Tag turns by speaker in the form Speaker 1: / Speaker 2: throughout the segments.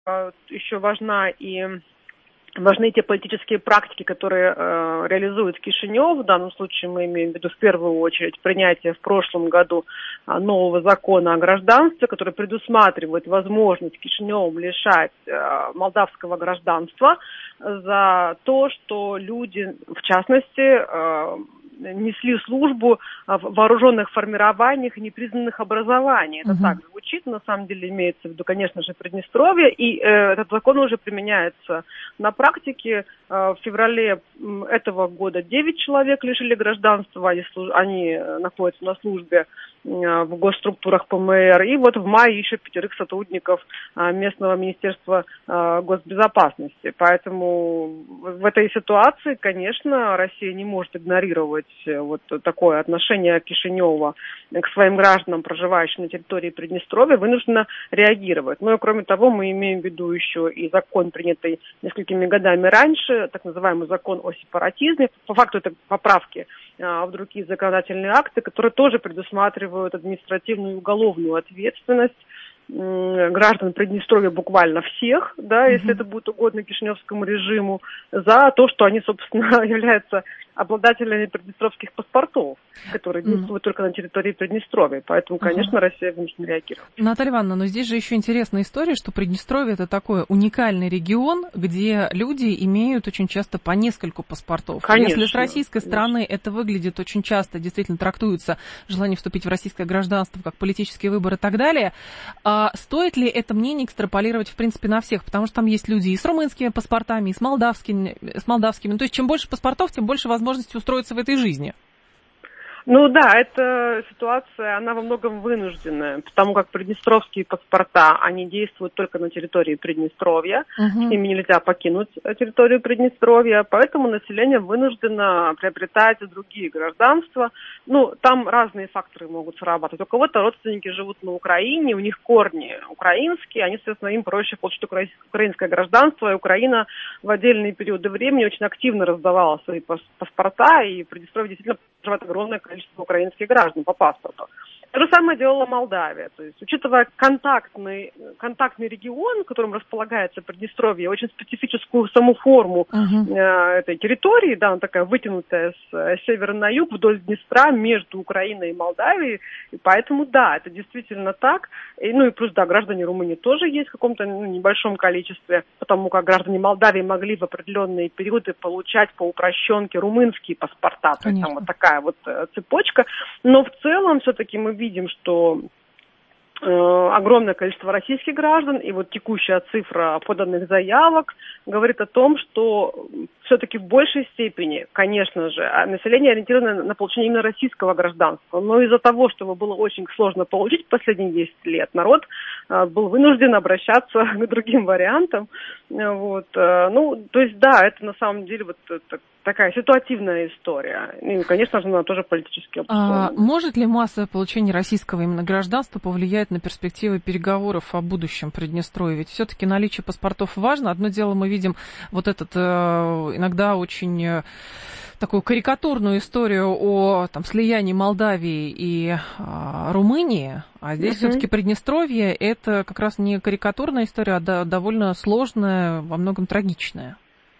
Speaker 1: еще важны те политические практики, которые реализует Кишинев. В данном случае мы имеем в виду в первую очередь принятие в прошлом году нового закона о гражданстве, который предусматривает возможность Кишиневым лишать молдавского гражданства за то, что люди, в частности, несли службу в вооруженных формированиях и непризнанных образований. Это так звучит, на самом деле имеется в виду, конечно же, Приднестровье, и этот закон уже применяется на практике. В феврале этого года 9 человек лишили гражданства, они находятся на службе в госструктурах ПМР, и вот в мае еще 5 сотрудников местного министерства госбезопасности. Поэтому в этой ситуации, конечно, Россия не может игнорировать вот такое отношение Кишинева к своим гражданам, проживающим на территории Приднестровья, вынуждена реагировать. Ну и кроме того, мы имеем в виду еще и закон, принятый несколькими годами раньше, так называемый закон о сепаратизме. По факту это поправки в другие законодательные акты, которые тоже предусматривают административную и уголовную ответственность граждан Приднестровья, буквально всех, да, если это будет угодно кишиневскому режиму, за то, что они, собственно, являются обладателями приднестровских паспортов, которые действуют только на территории Приднестровья. Поэтому, конечно, Россия вынуждена реагировать.
Speaker 2: Наталья Ивановна, но здесь же еще интересная история, что Приднестровье — это такой уникальный регион, где люди имеют очень часто по нескольку паспортов.
Speaker 1: Конечно,
Speaker 2: если с российской стороны это выглядит очень часто, действительно трактуется желание вступить в российское гражданство как политический выбор и так далее, стоит ли это мнение экстраполировать, в принципе, на всех? Потому что там есть люди и с румынскими паспортами, и с молдавскими. То есть чем больше паспортов, тем больше возможности устроиться в этой жизни.
Speaker 1: Ну да, эта ситуация, она во многом вынужденная, потому как приднестровские паспорта, они действуют только на территории Приднестровья, с ними нельзя покинуть территорию Приднестровья, поэтому население вынуждено приобретать другие гражданства. Ну, там разные факторы могут срабатывать. У кого-то родственники живут на Украине, у них корни украинские, они, соответственно, им проще получить украинское гражданство, и Украина в отдельные периоды времени очень активно раздавала свои паспорта, и в Приднестровье действительно проживает огромное количество украинских граждан по паспорту. То же самое делала Молдавия. То есть, учитывая контактный регион, в котором располагается Приднестровье, очень специфическую саму форму этой территории, да, она такая вытянутая с севера на юг вдоль Днестра между Украиной и Молдавией, и поэтому, да, это действительно так. И, ну и плюс, да, граждане Румынии тоже есть в каком-то небольшом количестве, потому как граждане Молдавии могли в определенные периоды получать по упрощенке румынские паспорта. То есть там вот такая вот цепочка. Но в целом все-таки мы видим, что огромное количество российских граждан, и вот текущая цифра поданных заявок говорит о том, что все-таки в большей степени, конечно же, население ориентировано на получение именно российского гражданства. Но из-за того, что было очень сложно получить последние 10 лет, народ был вынужден обращаться к другим вариантам. Вот. Ну, то есть, да, это на самом деле вот такая ситуативная история. И, конечно же, она тоже политически обусловлена.
Speaker 2: Может ли массовое получение российского именно гражданства повлиять на перспективы переговоров о будущем Приднестровья? Ведь все-таки наличие паспортов важно. Одно дело, мы видим вот этот иногда очень такую карикатурную историю о слиянии Молдавии и Румынии, а здесь все-таки Приднестровье — это как раз не карикатурная история, а довольно сложная, во многом трагичная.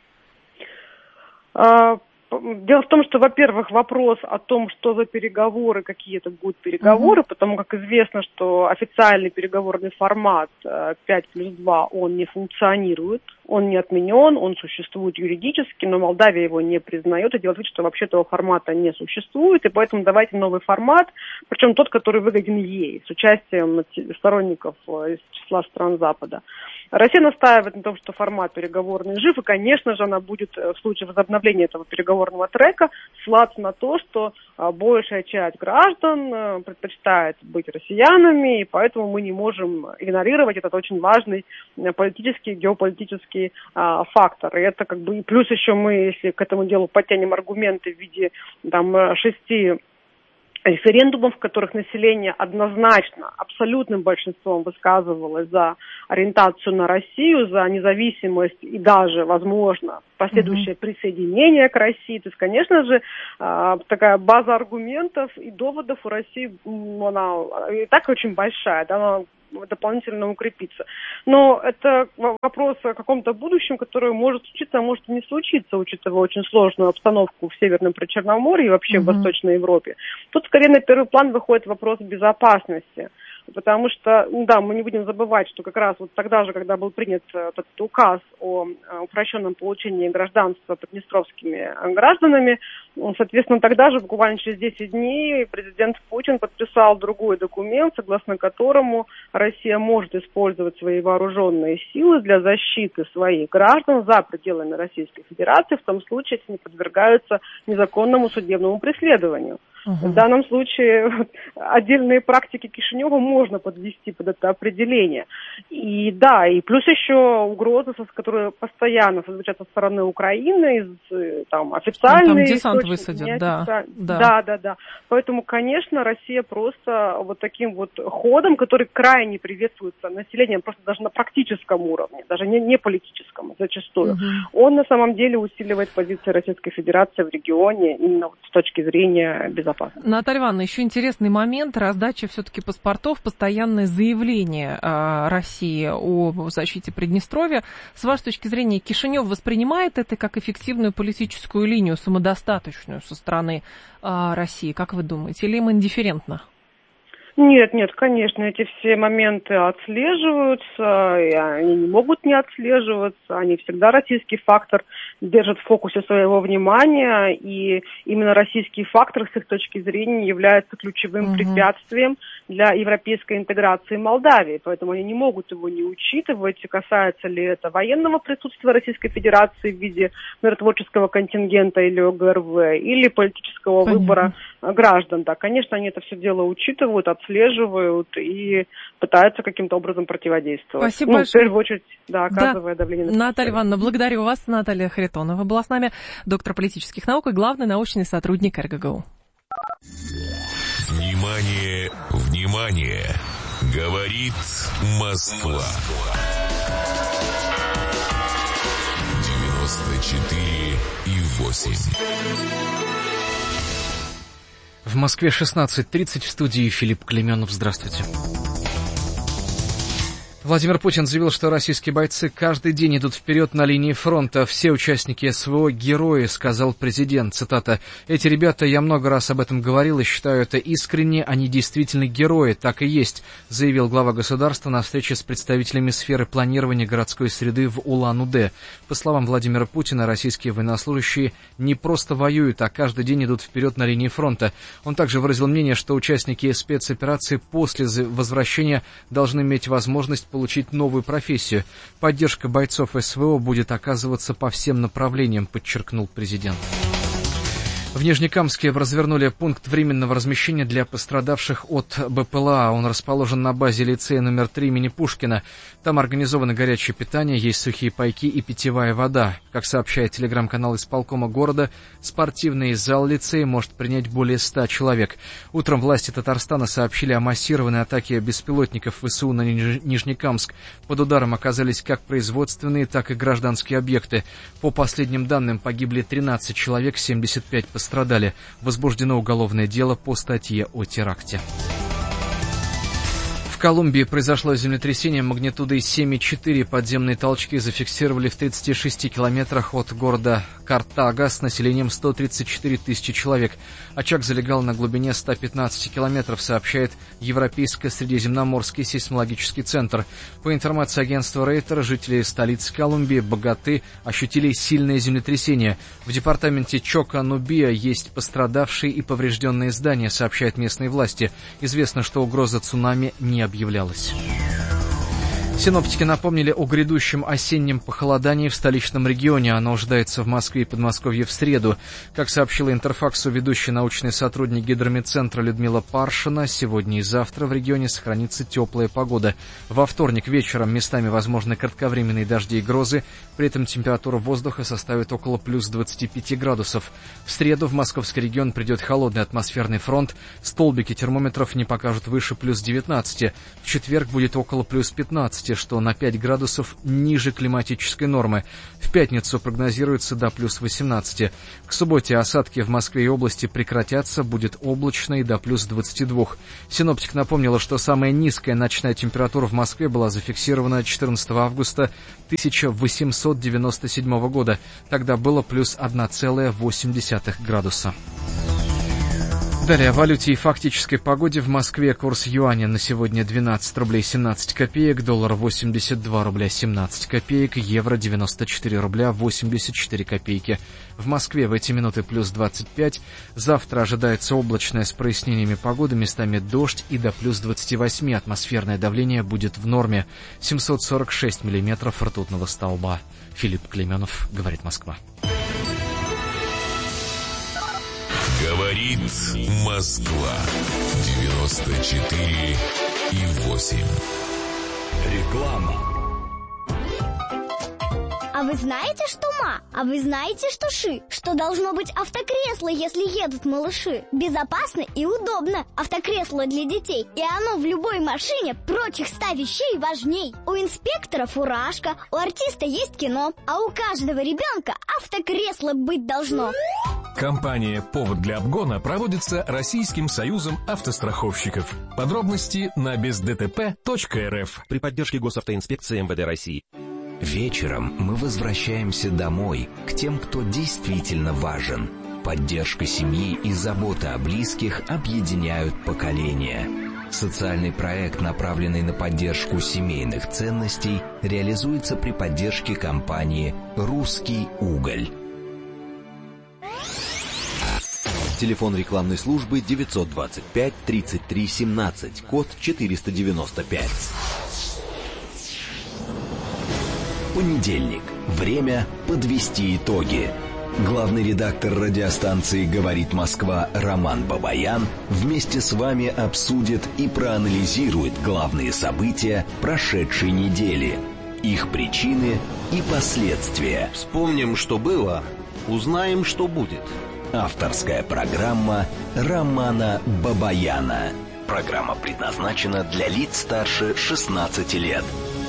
Speaker 1: Дело в том, что, во-первых, вопрос о том, что за переговоры, какие это будут переговоры, потому как известно, что официальный переговорный формат 5+2, он не функционирует, он не отменен, он существует юридически, но Молдавия его не признает и делает вид, что вообще этого формата не существует, и поэтому давайте новый формат, причем тот, который выгоден ей, с участием сторонников из числа стран Запада. Россия настаивает на том, что формат переговорный жив, и, конечно же, она будет в случае возобновления этого переговорного трека ссылаться на то, что большая часть граждан предпочитает быть россиянами, и поэтому мы не можем игнорировать этот очень важный политический, геополитический фактор. И это и плюс еще мы, если к этому делу подтянем аргументы в виде 6 референдумов, в которых население однозначно, абсолютным большинством высказывалось за ориентацию на Россию, за независимость и даже, возможно, последующее присоединение к России. То есть, конечно же, такая база аргументов и доводов у России, она и так очень большая, да, она дополнительно укрепиться. Но это вопрос о каком-то будущем, которое может случиться, а может и не случиться, учитывая очень сложную обстановку в Северном Причерноморье и вообще в Восточной Европе. Тут скорее на первый план выходит вопрос безопасности. Потому что, да, мы не будем забывать, что как раз вот тогда же, когда был принят этот указ о упрощенном получении гражданства приднестровскими гражданами, соответственно, тогда же, буквально через 10 дней, президент Путин подписал другой документ, согласно которому Россия может использовать свои вооруженные силы для защиты своих граждан за пределами Российской Федерации, в том случае, если они подвергаются незаконному судебному преследованию. В данном случае отдельные практики Кишинева можно подвести под это определение. И да, и плюс еще угрозы, которые постоянно звучат со стороны Украины, там официальные...
Speaker 2: Там десант высадят, да.
Speaker 1: Да. Поэтому, конечно, Россия просто вот таким вот ходом, который крайне приветствуется населением, просто даже на практическом уровне, даже не политическом зачастую, он на самом деле усиливает позиции Российской Федерации в регионе именно вот с точки зрения безопасности.
Speaker 2: Наталья Ивановна, еще интересный момент. Раздача все-таки паспортов, постоянное заявление России о защите Приднестровья. С вашей точки зрения, Кишинев воспринимает это как эффективную политическую линию, самодостаточную со стороны России, как вы думаете, или им индифферентно?
Speaker 1: Нет, конечно, эти все моменты отслеживаются, и они не могут не отслеживаться, они всегда российский фактор держат в фокусе своего внимания, и именно российский фактор, с их точки зрения, является ключевым препятствием для европейской интеграции Молдавии, поэтому они не могут его не учитывать, касается ли это военного присутствия Российской Федерации в виде миротворческого контингента или ОГРВ, или политического выбора граждан. Да, конечно, они это все дело учитывают, отслеживают и пытаются каким-то образом противодействовать.
Speaker 2: Спасибо большое.
Speaker 1: В первую очередь, оказывая давление на
Speaker 2: Наталья Ивановна, благодарю вас. Наталья Харитонова была с нами, доктор политических наук и главный научный сотрудник РГГУ.
Speaker 3: Внимание, внимание! Говорит Москва. 94,8.
Speaker 4: В Москве 16:30, в студии Филипп Клеменов. Здравствуйте. Владимир Путин заявил, что российские бойцы каждый день идут вперед на линии фронта. Все участники СВО — герои, сказал президент. Цитата. «Эти ребята, я много раз об этом говорил и считаю это искренне, они действительно герои, так и есть», заявил глава государства на встрече с представителями сферы планирования городской среды в Улан-Удэ. По словам Владимира Путина, российские военнослужащие не просто воюют, а каждый день идут вперед на линии фронта. Он также выразил мнение, что участники спецоперации после возвращения должны иметь возможность получить новую профессию. Поддержка бойцов СВО будет оказываться по всем направлениям, подчеркнул президент. В Нижнекамске развернули пункт временного размещения для пострадавших от БПЛА. Он расположен на базе лицея номер 3 имени Пушкина. Там организовано горячее питание, есть сухие пайки и питьевая вода. Как сообщает телеграм-канал исполкома города, спортивный зал лицея может принять более 100 человек. Утром власти Татарстана сообщили о массированной атаке беспилотников ВСУ на Нижнекамск. Под ударом оказались как производственные, так и гражданские объекты. По последним данным, погибли 13 человек, 75 пострадали. Возбуждено уголовное дело по статье о теракте. В Колумбии произошло землетрясение магнитудой 7,4. Подземные толчки зафиксировали в 36 километрах от города Картага с населением 134 тысячи человек. Очаг залегал на глубине 115 километров, сообщает Европейско-Средиземноморский сейсмологический центр. По информации агентства Рейтер, жители столицы Колумбии, Боготы, ощутили сильное землетрясение. В департаменте Чока-Нубия есть пострадавшие и поврежденные здания, сообщают местные власти. Известно, что угроза цунами не объявлялась. Синоптики напомнили о грядущем осеннем похолодании в столичном регионе. Оно ожидается в Москве и Подмосковье в среду. Как сообщила Интерфаксу ведущий научный сотрудник Гидрометцентра Людмила Паршина, сегодня и завтра в регионе сохранится теплая погода. Во вторник вечером местами возможны кратковременные дожди и грозы. При этом температура воздуха составит около плюс 25 градусов. В среду в московский регион придет холодный атмосферный фронт. Столбики термометров не покажут выше плюс 19. В четверг будет около плюс 15. области, что на 5 градусов ниже климатической нормы. В пятницу прогнозируется до плюс 18. К субботе осадки в Москве и области прекратятся, будет облачно и до плюс 22. Синоптик напомнила, что самая низкая ночная температура в Москве была зафиксирована 14 августа 1897 года. Тогда было плюс 1,8 градуса. Далее о валюте и фактической погоде. В Москве курс юаня на сегодня 12 рублей 17 копеек, доллар 82 рубля 17 копеек, евро 94 рубля 84 копейки. В Москве в эти минуты плюс 25. Завтра ожидается облачная с прояснениями погоды, местами дождь и до плюс 28. Атмосферное давление будет в норме. 746 миллиметров ртутного столба. Филипп Клейменов, говорит Москва.
Speaker 3: Говорит Москва. 94,8.
Speaker 5: Реклама.
Speaker 6: А вы знаете, что ма? А вы знаете, что ши? Что должно быть автокресло, если едут малыши? Безопасно и удобно. Автокресло для детей. И оно в любой машине прочих 100 вещей важней. У инспектора фуражка, у артиста есть кино, а у каждого ребенка автокресло быть должно.
Speaker 5: Компания «Повод для обгона» проводится Российским союзом автостраховщиков. Подробности на бездтп.рф.
Speaker 7: При поддержке Госавтоинспекции МВД России. Вечером мы возвращаемся домой, к тем, кто действительно важен. Поддержка семьи и забота о близких объединяют поколения. Социальный проект, направленный на поддержку семейных ценностей, реализуется при поддержке компании «Русский уголь».
Speaker 8: Телефон рекламной службы 925 33 17, код 495.
Speaker 7: Понедельник. Время подвести итоги. Главный редактор радиостанции «Говорит Москва» Роман Бабаян вместе с вами обсудит и проанализирует главные события прошедшей недели, их причины и последствия.
Speaker 8: Вспомним, что было, узнаем, что будет.
Speaker 7: Авторская программа Романа Бабаяна. Программа предназначена для лиц старше 16 лет.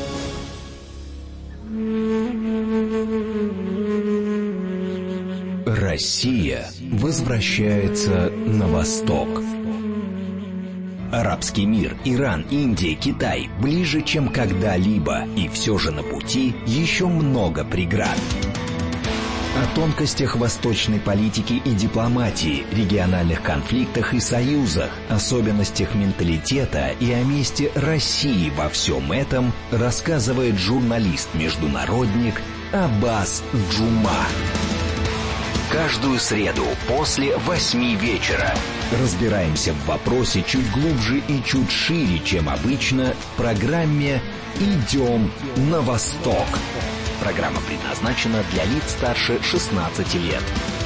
Speaker 7: Россия возвращается на восток. Арабский мир, Иран, Индия, Китай ближе, чем когда-либо, и все же на пути еще много преград. О тонкостях восточной политики и дипломатии, региональных конфликтах и союзах, особенностях менталитета и о месте России во всем этом рассказывает журналист-международник Аббас Джума. Каждую среду после 8 вечера разбираемся в вопросе чуть глубже и чуть шире, чем обычно, в программе «Идем на восток». Программа предназначена для лиц старше 16 лет.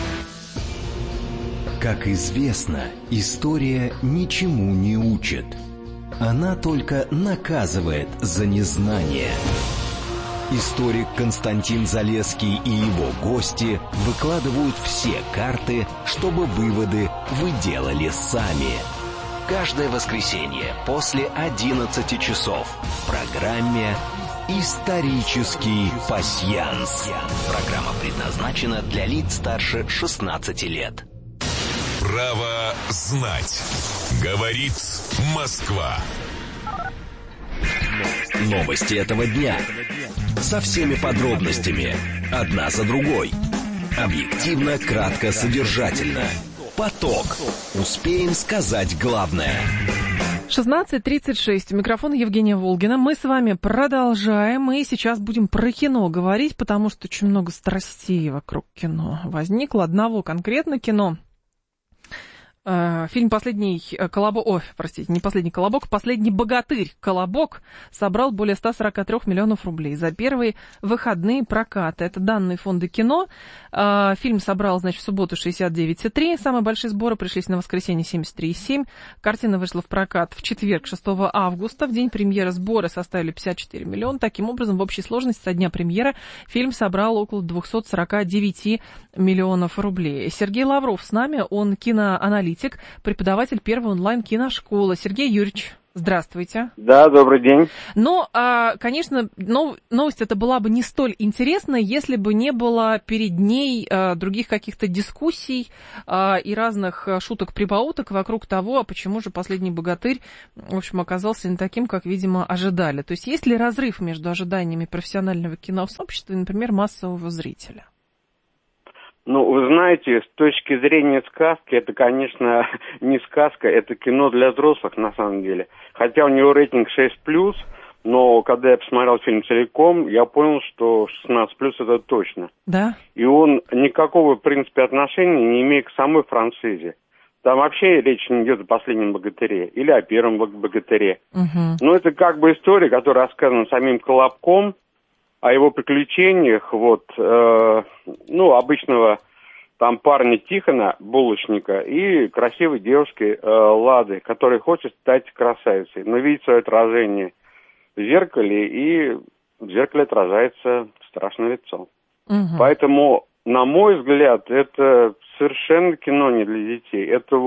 Speaker 7: Как известно, история ничему не учит. Она только наказывает за незнание. Историк Константин Залесский и его гости выкладывают все карты, чтобы выводы вы делали сами. Каждое воскресенье после 11 часов в программе «Исторический пасьянс». Программа предназначена для лиц старше 16 лет.
Speaker 3: Право знать. Говорит Москва.
Speaker 7: Новости этого дня. Со всеми подробностями. Одна за другой. Объективно, кратко, содержательно. Поток. Успеем сказать главное.
Speaker 2: 16:36. У микрофона Евгения Волгина. Мы с вами продолжаем. И сейчас будем про кино говорить, потому что очень много страстей вокруг кино возникло. Одного конкретно кино. Фильм «Последний колобок», не «Последний колобок», «Последний богатырь». «Колобок» собрал более 143 миллионов рублей за первые выходные прокаты. Это данные фонда кино. Фильм собрал, значит, в субботу 69,3. Самые большие сборы пришлись на воскресенье 73,7. Картина вышла в прокат в четверг, 6 августа. В день премьеры сборы составили 54 миллиона. Таким образом, в общей сложности со дня премьеры фильм собрал около 249 миллионов рублей. Сергей Лавров с нами, он киноаналитик, преподаватель первой онлайн-киношколы. Сергей Юрьевич, Здравствуйте.
Speaker 9: Да, добрый день.
Speaker 2: Но, конечно, новость эта была бы не столь интересна, если бы не было перед ней других каких-то дискуссий и разных шуток-прибауток вокруг того, почему же «Последний богатырь», в общем, оказался не таким, как, видимо, ожидали. То есть есть ли разрыв между ожиданиями профессионального киносообщества и, например, массового зрителя?
Speaker 9: Ну, вы знаете, с точки зрения сказки, это, конечно, не сказка, это кино для взрослых, на самом деле. Хотя у него рейтинг 6+, но когда я посмотрел фильм целиком, я понял, что 16+, это точно.
Speaker 2: Да?
Speaker 9: И он никакого, в принципе, отношения не имеет к самой франшизе. Там вообще речь не идет о «Последнем богатыре» или о «Первом богатыре».
Speaker 2: Угу.
Speaker 9: Но это как бы история, которая рассказана самим Колобком, о его приключениях, обычного там парня Тихона, булочника, и красивой девушки Лады, которая хочет стать красавицей, но видит свое отражение в зеркале, и в зеркале отражается страшное лицо.
Speaker 2: Угу.
Speaker 9: Поэтому, на мой взгляд, это совершенно кино не для детей. Это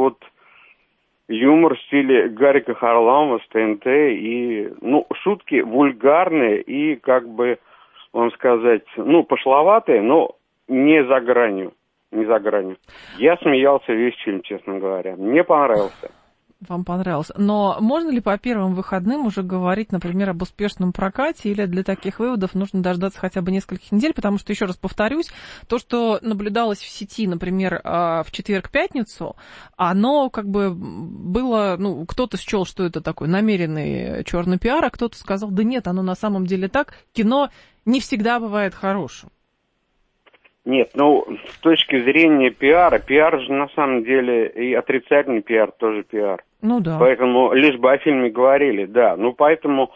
Speaker 9: юмор в стиле Гарика Харламова с ТНТ, и, шутки вульгарные и, вам сказать, пошловатые, но не за гранью. Не за гранью. Я смеялся весь фильм, честно говоря. Мне понравился.
Speaker 2: Вам понравился. Но можно ли по первым выходным уже говорить, например, об успешном прокате, или для таких выводов нужно дождаться хотя бы нескольких недель? Потому что, еще раз повторюсь, то, что наблюдалось в сети, например, в четверг-пятницу, оно было, кто-то счел, что это такой намеренный черный пиар, а кто-то сказал, да нет, оно на самом деле так. Кино не всегда бывает хорошим.
Speaker 9: Нет, с точки зрения пиара, пиар же на самом деле и отрицательный пиар тоже пиар.
Speaker 2: Ну да.
Speaker 9: Поэтому лишь бы о фильме говорили, да. Поэтому,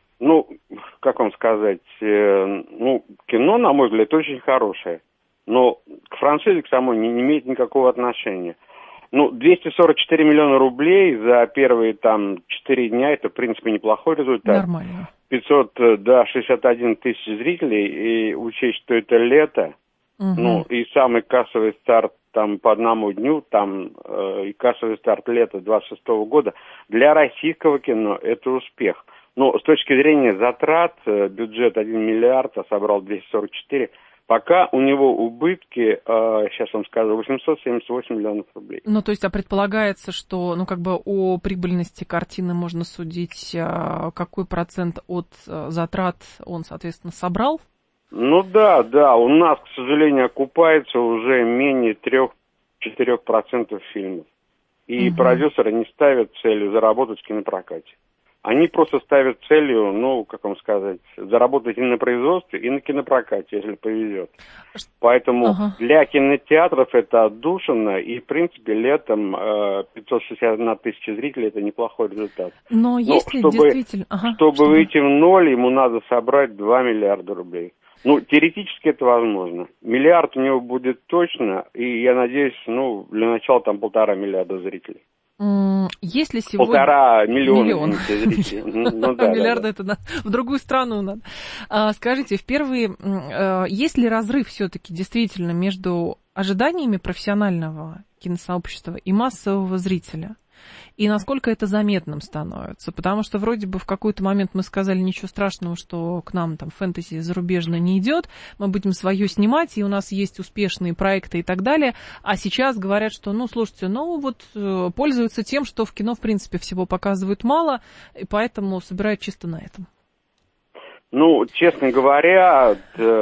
Speaker 9: как вам сказать, кино, на мой взгляд, очень хорошее. Но к франшизе к самой не имеет никакого отношения. 244 миллиона рублей за первые 4 дня, это, в принципе, неплохой результат.
Speaker 2: Нормально.
Speaker 9: 561 тысяч зрителей, и учесть, что это лето.
Speaker 2: Угу.
Speaker 9: И самый кассовый старт по одному дню, и кассовый старт лета 26 года, для российского кино это успех. Но с точки зрения затрат, бюджет 1 миллиард, а собрал 244, пока у него убытки, сейчас вам скажу, 878 миллионов рублей.
Speaker 2: То есть, предполагается, что, о прибыльности картины можно судить, какой процент от затрат он, соответственно, собрал?
Speaker 9: Да, у нас, к сожалению, окупается уже менее 3-4% фильмов. И продюсеры не ставят целью заработать в кинопрокате. Они просто ставят целью, заработать и на производстве, и на кинопрокате, если повезет. Поэтому для кинотеатров это отдушина, и, в принципе, летом 561 тысяча зрителей – это неплохой результат.
Speaker 2: Но если действительно...
Speaker 9: Чтобы выйти в ноль, ему надо собрать 2 миллиарда рублей. Теоретически это возможно. Миллиард у него будет точно, и я надеюсь, для начала 1,5 миллиарда зрителей.
Speaker 2: Если сегодня...
Speaker 9: 1,5 миллиона зрителей.
Speaker 2: Миллиарда это в другую страну надо. Скажите, есть ли разрыв все-таки действительно между ожиданиями профессионального киносообщества и массового зрителя? И насколько это заметным становится? Потому что вроде бы в какой-то момент мы сказали, ничего страшного, что к нам фэнтези зарубежно не идет, мы будем свое снимать, и у нас есть успешные проекты и так далее. А сейчас говорят, что, слушайте, пользуются тем, что в кино, в принципе, всего показывают мало, и поэтому собирают чисто на этом.
Speaker 9: Честно говоря,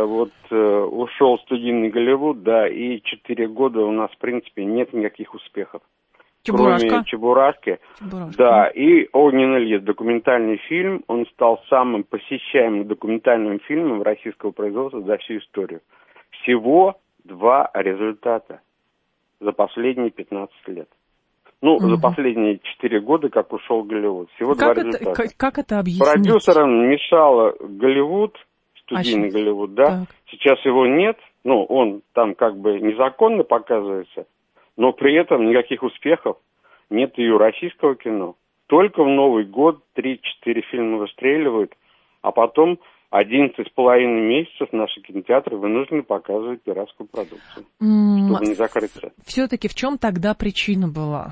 Speaker 9: ушел студийный Голливуд, и 4 года у нас, в принципе, нет никаких успехов.
Speaker 2: Чебурашка.
Speaker 9: Кроме Чебурашки. Да, и «Огненный лес», документальный фильм, он стал самым посещаемым документальным фильмом российского производства за всю историю. Всего 2 результата за последние 15 лет. За последние 4 года, как ушел Голливуд. Всего 2 результата.
Speaker 2: Как это объяснить?
Speaker 9: Продюсерам мешал Голливуд, студийный Голливуд, да. Так. Сейчас его нет, он там незаконно показывается. Но при этом никаких успехов нет и у российского кино. Только в Новый год 3-4 фильма выстреливают, а потом 11,5 месяцев наши кинотеатры вынуждены показывать пиратскую продукцию, чтобы не закрыться.
Speaker 2: Все-таки в чем тогда причина была?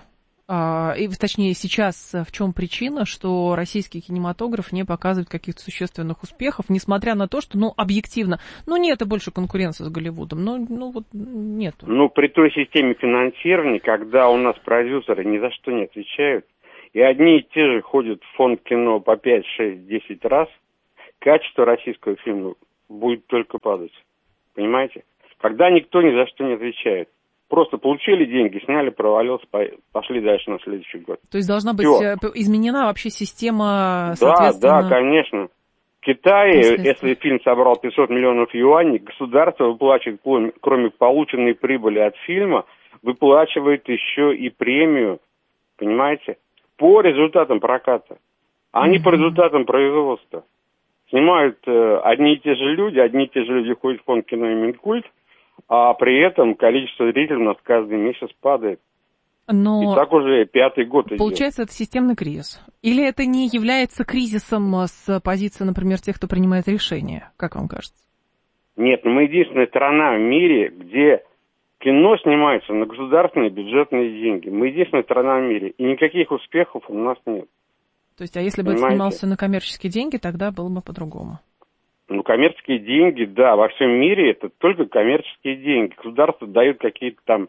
Speaker 2: И, точнее, сейчас в чем причина, что российский кинематограф не показывает каких-то существенных успехов, несмотря на то, что, объективно, нет больше конкуренции с Голливудом, вот нету.
Speaker 9: При той системе финансирования, когда у нас продюсеры ни за что не отвечают, и одни и те же ходят в фонд кино по 5, 6, 10 раз, качество российского фильма будет только падать. Понимаете? Когда никто ни за что не отвечает. Просто получили деньги, сняли, провалился, пошли дальше на следующий год.
Speaker 2: То есть должна быть изменена вообще система, соответственно...
Speaker 9: Да, конечно. В Китае, если фильм собрал 500 миллионов юаней, государство выплачивает, кроме полученной прибыли от фильма, выплачивает еще и премию, понимаете, по результатам проката, а не по результатам производства. Снимают одни и те же люди ходят в фонд кино и Минкульт, а при этом количество зрителей у нас каждый месяц падает.
Speaker 2: Но
Speaker 9: и так уже 5-й год идет.
Speaker 2: Получается, это системный кризис. Или это не является кризисом с позиции, например, тех, кто принимает решения? Как вам кажется?
Speaker 9: Нет, мы единственная страна в мире, где кино снимается на государственные бюджетные деньги. Мы единственная страна в мире. И никаких успехов у нас нет.
Speaker 2: То есть, а если бы это снималось на коммерческие деньги, тогда было бы по-другому?
Speaker 9: Коммерческие деньги, да, во всем мире это только коммерческие деньги. Государство дает какие-то там,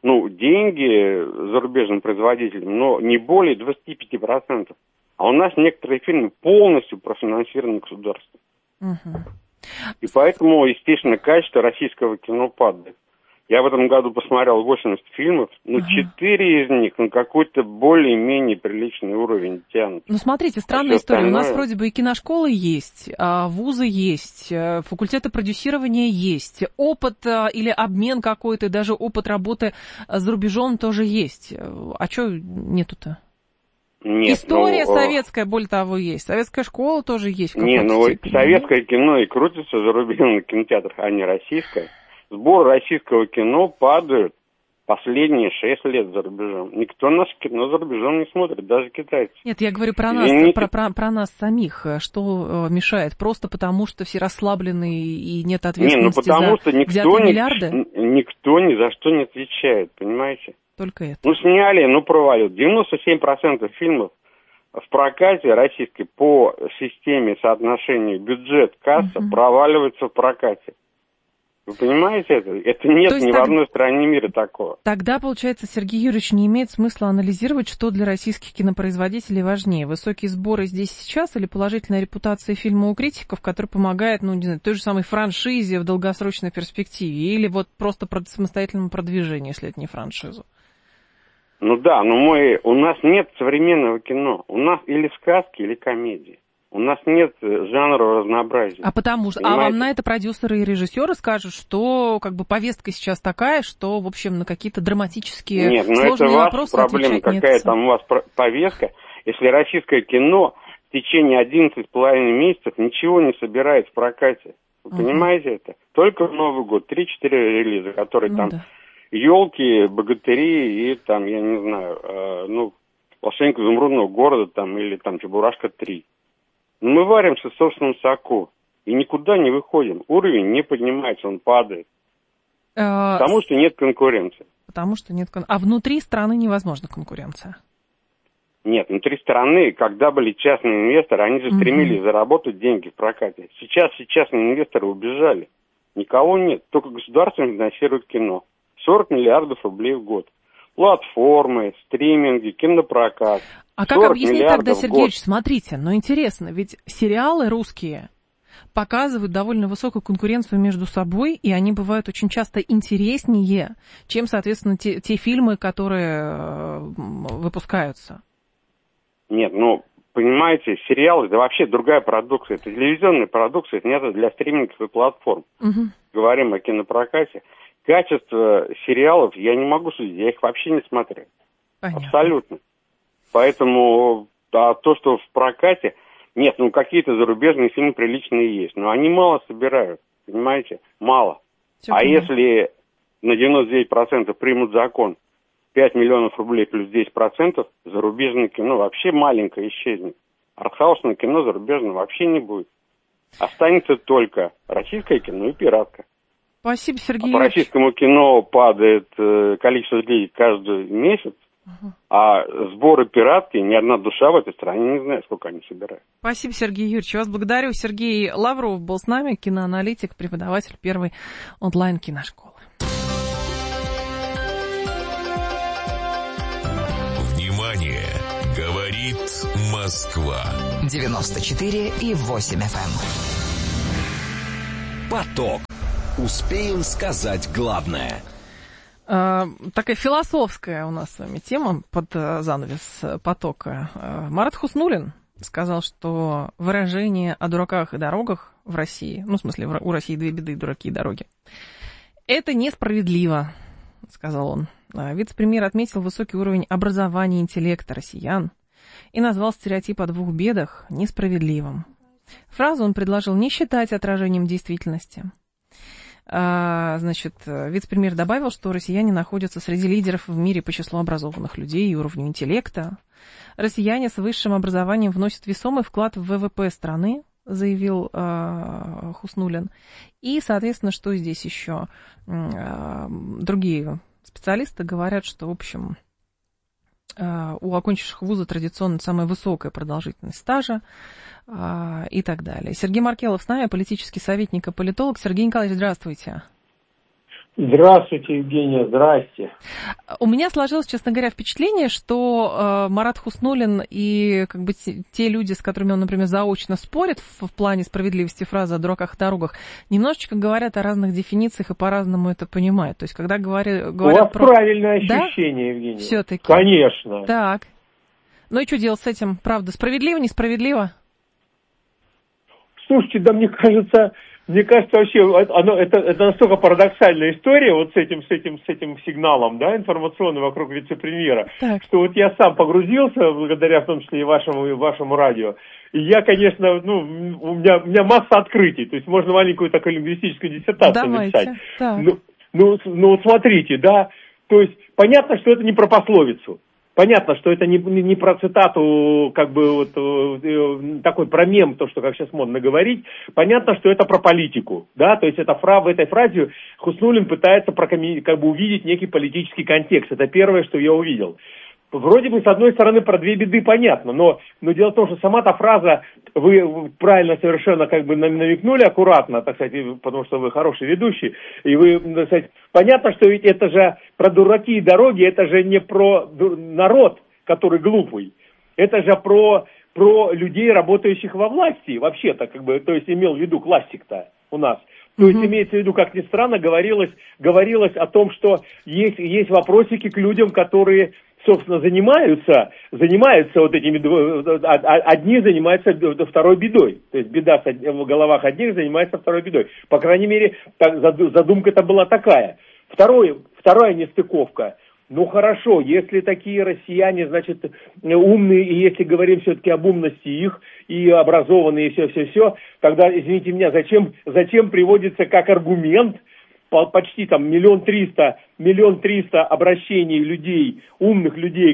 Speaker 9: деньги зарубежным производителям, но не более 25%. А у нас некоторые фильмы полностью профинансированы государством.
Speaker 2: Угу.
Speaker 9: И поэтому, естественно, качество российского кино падает. Я в этом году посмотрел 80 фильмов, 4 из них на какой-то более-менее приличный уровень тянут.
Speaker 2: Смотрите, странная история. У нас вроде бы и киношколы есть, вузы есть, факультеты продюсирования есть, опыт или обмен какой-то, даже опыт работы за рубежом тоже есть. А что нету-то?
Speaker 9: Нет,
Speaker 2: история советская, более того, есть. Советская школа тоже есть.
Speaker 9: Советское кино и крутится за рубежом в кинотеатрах, а не российское. Сборы российского кино падают последние 6 лет за рубежом. Никто наше кино за рубежом не смотрит, даже китайцы.
Speaker 2: Нет, я говорю про нас, про нас самих. Что мешает? Просто потому, что все расслаблены и нет ответственности за взятые миллиарды?
Speaker 9: Никто ни за что не отвечает, понимаете?
Speaker 2: Только это.
Speaker 9: Сняли, провалил. 97% фильмов в прокате российской по системе соотношения бюджет-касса проваливаются в прокате. Вы понимаете это? Это нет ни в одной стране мира такого.
Speaker 2: Тогда, получается, Сергей Юрьевич, не имеет смысла анализировать, что для российских кинопроизводителей важнее. Высокие сборы здесь сейчас или положительная репутация фильма у критиков, которая помогает, той же самой франшизе в долгосрочной перспективе, или просто самостоятельному продвижению, если это не франшизу?
Speaker 9: У нас нет современного кино. У нас или сказки, или комедии. У нас нет жанра разнообразия.
Speaker 2: А вам на это продюсеры и режиссеры скажут, что повестка сейчас такая, что, в общем, на какие-то драматические сложные вопросы отвечать нет.
Speaker 9: Какая там у вас повестка. Если российское кино в течение 11,5 месяцев ничего не собирает в прокате. Вы понимаете это? Только в Новый год 3-4 релиза, которые елки, богатыри и я не знаю, волшебник изумрудного города или Чебурашка 3. Мы варимся в собственном соку и никуда не выходим. Уровень не поднимается, он падает. Потому что нет конкуренции.
Speaker 2: А внутри страны невозможна конкуренция?
Speaker 9: Нет, внутри страны, когда были частные инвесторы, они же стремились заработать деньги в прокате. Сейчас все частные инвесторы убежали. Никого нет, только государство финансирует кино. 40 миллиардов рублей в год. Платформы, стриминги, кинопрокат.
Speaker 2: А как объяснить тогда, Сергей Ильич, смотрите, интересно, ведь сериалы русские показывают довольно высокую конкуренцию между собой, и они бывают очень часто интереснее, чем, соответственно, те фильмы, которые выпускаются.
Speaker 9: Нет, понимаете, сериалы, это вообще другая продукция, это телевизионная продукция, это не для стримингов и платформ. Говорим о кинопрокате. Качество сериалов я не могу судить, я их вообще не смотрю.
Speaker 2: Понятно.
Speaker 9: Абсолютно. Поэтому то, что в прокате, нет, какие-то зарубежные фильмы приличные есть, но они мало собирают, понимаете, мало. Если на 99% примут закон 5 миллионов рублей плюс 10%, зарубежное кино вообще маленькое исчезнет. Артхаусное кино зарубежное вообще не будет. Останется только российское кино и пиратка.
Speaker 2: Спасибо, Сергей.
Speaker 9: По российскому кино падает количество зрителей каждый месяц, А сборы пиратки, ни одна душа в этой стране не знает, сколько они собирают.
Speaker 2: Спасибо, Сергей Юрьевич. Вас благодарю. Сергей Лавров был с нами, киноаналитик, преподаватель первой онлайн-киношколы.
Speaker 3: Внимание! Говорит Москва.
Speaker 7: 94,8 FM. Поток. Успеем сказать главное.
Speaker 2: Такая философская у нас с вами тема под занавес потока. Марат Хуснуллин сказал, что выражение о дураках и дорогах в России, ну, в смысле, у России две беды, дураки и дороги, это несправедливо, сказал он. Вице-премьер отметил высокий уровень образования и интеллекта россиян и назвал стереотип о двух бедах несправедливым. Фразу он предложил не считать отражением действительности. Значит, вице-премьер добавил, что россияне находятся среди лидеров в мире по числу образованных людей и уровню интеллекта. Россияне с высшим образованием вносят весомый вклад в ВВП страны, заявил Хуснуллин. И, соответственно, что здесь еще? Другие специалисты говорят, что, в общем, у окончивших вузы традиционно самая высокая продолжительность стажа и так далее. Сергей Маркелов с нами, политический советник и политолог. Сергей Николаевич, здравствуйте.
Speaker 10: Здравствуйте, Евгения, здрасте.
Speaker 2: У меня сложилось, честно говоря, впечатление, что Марат Хуснуллин и как бы те люди, с которыми он, например, заочно спорит в плане справедливости фразы о дураках и дорогах, немножечко говорят о разных дефинициях и по-разному это понимают. То есть, когда говорят
Speaker 10: у вас
Speaker 2: про...
Speaker 10: правильное ощущение, да? Евгения.
Speaker 2: Все-таки.
Speaker 10: Конечно.
Speaker 2: Так. Ну и что делать с этим? Правда, справедливо, несправедливо?
Speaker 10: Слушайте, да мне кажется вообще это настолько парадоксальная история вот с этим сигналом, да, информационным вокруг вице-премьера, что вот я сам погрузился, благодаря в том числе и вашему радио, и я, конечно, у меня масса открытий, то есть можно маленькую такую лингвистическую диссертацию написать. Ну вот смотрите, да, то есть понятно, что это не про пословицу. Понятно, что это не про цитату, как бы вот такой про мем, то, что как сейчас модно говорить. Понятно, что это про политику, да, то есть в этой фразе Хуснуллин пытается как бы увидеть некий политический контекст. Это первое, что я увидел. Вроде бы, с одной стороны, про две беды понятно, но дело в том, что сама та фраза, вы правильно совершенно как бы намекнули аккуратно, так сказать, потому что вы хороший ведущий, и вы, так сказать, понятно, что ведь это же про дураки и дороги, это же не про народ, который глупый, это же про людей, работающих во власти, вообще-то, как бы, то есть имел в виду классик-то у нас. То есть имеется в виду, как ни странно, говорилось о том, что есть вопросики к людям, которые, собственно, занимаются вот этими, одни занимаются второй бедой. То есть беда в головах одних занимается второй бедой. По крайней мере, задумка-то была такая. Вторая нестыковка. Ну хорошо, если такие россияне, значит, умные, и если говорим все-таки об умности их, и образованные, и все, тогда, извините меня, зачем приводится как аргумент почти там 1 300 000 обращений людей, умных людей,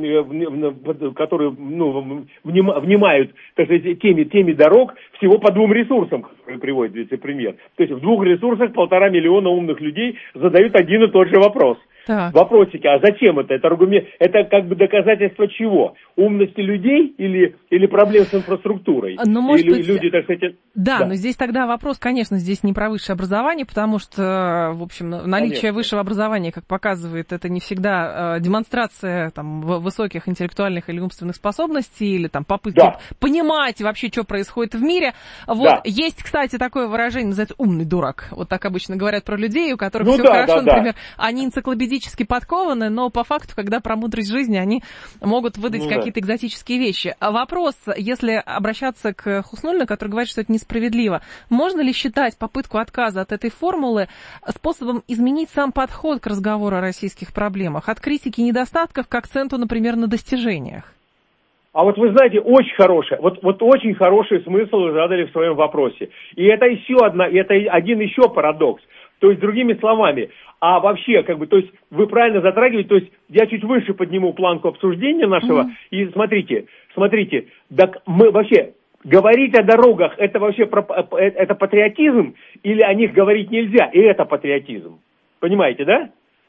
Speaker 10: которые внимают, так сказать, теме дорог, всего по 2 ресурсам, которые приводит вице-премьер. То есть в 2 ресурсах 1,5 миллиона умных людей задают один и тот же вопрос. Так. Вопросики, а зачем это? Это аргумент, это как бы доказательство чего? Умности людей или проблем с инфраструктурой?
Speaker 2: Ну, может быть,
Speaker 10: люди, так сказать...
Speaker 2: Да, но здесь тогда вопрос, конечно, здесь не про высшее образование, потому что, в общем, наличие высшего образования, как показывает, это не всегда демонстрация там высоких интеллектуальных или умственных способностей, или там попытки понимать вообще, что происходит в мире. Вот есть, кстати, такое выражение, называется «умный дурак». Вот так обычно говорят про людей, у которых все хорошо, например, они энциклопедически подкованы, но по факту, когда про мудрость жизни, они могут выдать какие-то экзотические вещи. А вопрос, если обращаться к Хуснуллину, который говорит, что это несправедливо, можно ли считать попытку отказа от этой формулы способом изменить сам подход к разговору о российских проблемах, от критики недостатков к акценту, например, на достижениях?
Speaker 10: А вот вы знаете, очень хороший, вот очень хороший смысл вы задали в своем вопросе. И это один еще парадокс. То есть, другими словами, а вообще, как бы, то есть, вы правильно затрагиваете, то есть, я чуть выше подниму планку обсуждения нашего, и смотрите, так мы вообще, говорить о дорогах, это вообще, это патриотизм, или о них говорить нельзя, и это патриотизм, понимаете, да?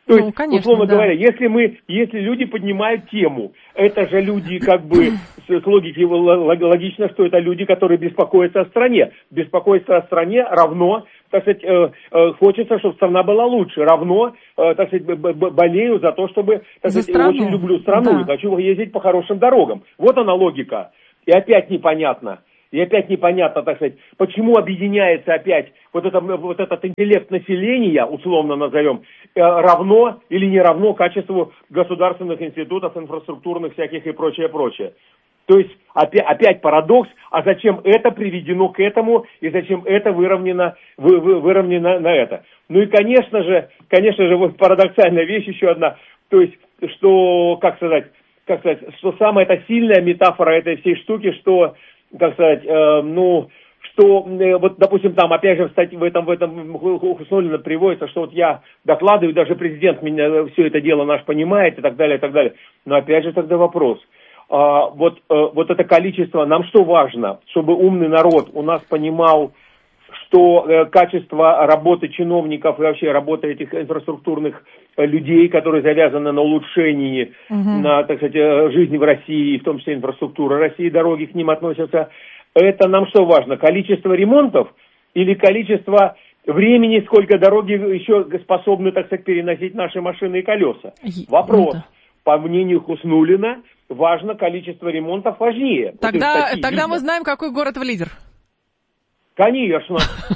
Speaker 10: То есть, конечно, условно говоря, если люди поднимают тему, это же люди, как бы, с логики логично, что это люди, которые беспокоятся о стране. Беспокоиться о стране равно, так сказать, хочется, чтобы страна была лучше, равно, так сказать, болею за то, чтобы, так сказать, очень люблю страну и хочу ездить по хорошим дорогам. Вот она логика. И опять непонятно. Так сказать, почему объединяется опять вот этот интеллект населения, условно назовем, равно или не равно качеству государственных институтов, инфраструктурных всяких и прочее. То есть опять парадокс, а зачем это приведено к этому, и зачем это выровнено на это. Ну и, конечно же, вот парадоксальная вещь еще одна, то есть, что, как сказать, что самая эта сильная метафора этой всей штуки, что, как сказать, что, вот, допустим, там, опять же, в этом Хуснуллина приводится, что вот я докладываю, даже президент меня все это дело наш понимает и так далее. Но опять же тогда вопрос. Вот это количество, нам что важно? Чтобы умный народ у нас понимал, что качество работы чиновников и вообще работы этих инфраструктурных людей, которые завязаны на улучшении, на, так сказать, жизни в России, в том числе инфраструктура России, дороги к ним относятся. Это нам что важно? Количество ремонтов или количество времени, сколько дороги еще способны, так сказать, переносить наши машины и колеса? Вопрос. По мнению Хуснуллина, важно количество ремонтов важнее.
Speaker 2: Тогда мы знаем, какой город в лидер.
Speaker 10: Конечно.